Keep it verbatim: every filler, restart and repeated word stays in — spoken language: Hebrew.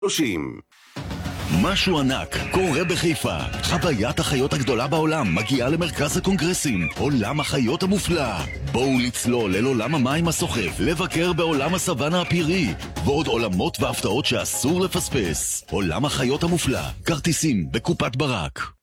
שלושים. משהו ענק קורה בחיפה. חוויית החיות הגדולה בעולם מגיעה למרכז הקונגרסים. עולם החיות המופלא. בואו לצלול אל עולם המים הסוחף, לבקר בעולם הסוואנה הפירי, ועוד עולמות והפתעות שאסור לפספס. עולם החיות המופלא. כרטיסים בקופת ברק.